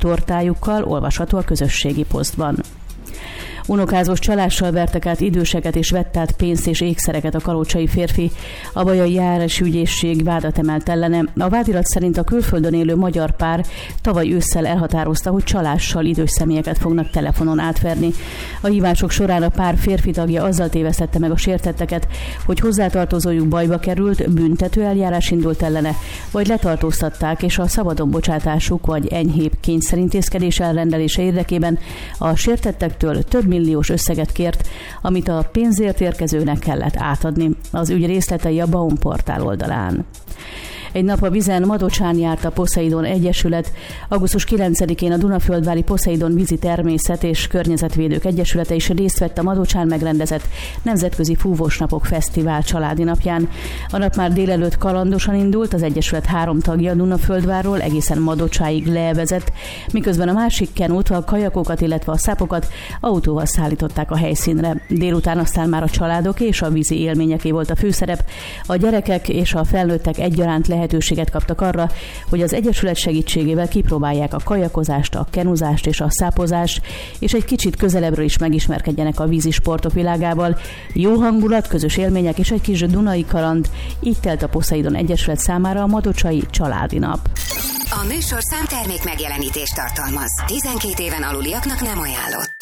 tortájukkal, olvasható a közösségi posztban. Unokázós csalással vertek át időseket és vett át pénzt és ékszereket a kalocsai férfi. A bajai járási ügyészség vádat emelt ellene. A vádirat szerint a külföldön élő magyar pár tavaly ősszel elhatározta, hogy csalással idős személyeket fognak telefonon átverni. A hívások során a pár férfi tagja azzal tévesztette meg a sértetteket, hogy hozzátartozójuk bajba került, büntető eljárás indult ellene, vagy letartóztatták, és a szabadon bocsátásuk vagy enyhébb kényszerintézkedés elrendelése érdekében a sértettektől több milliós összeget kért, amit a pénzért érkezőnek kellett átadni. Az ügy részletei a Baum portál oldalán. Egy nap a vizen Madocsán járt a Poszeidon Egyesület. Augusztus 9-én a Dunaföldvári Poszeidon Vízi Természet és Környezetvédők Egyesülete is részt vett a Madocsán megrendezett Nemzetközi Fúvósnapok Fesztivál családi napján. A nap már délelőtt kalandosan indult, az Egyesület 3 tagja Dunaföldvárról egészen Madocsáig levezett, miközben a másik kenút, a kajakokat, illetve a szápokat autóval szállították a helyszínre. Délután aztán már a családok és a vízi élményeké volt a főszerep. A gyerekek és a felnőttek egyaránt lehetőséget kaptak arra, hogy az Egyesület segítségével kipróbálják a kajakozást, a kenuzást és a szápozást, és egy kicsit közelebbről is megismerkedjenek a vízi sportok világával. Jó hangulat, közös élmények és egy kis dunai kaland, így telt a Poszeidon Egyesület számára a Madocsai családi nap. A műsorszám termék megjelenítést tartalmaz. 12 éven aluliaknak nem ajánlott.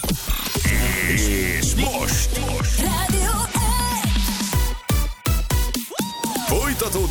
És most! Rádió! Folytatódik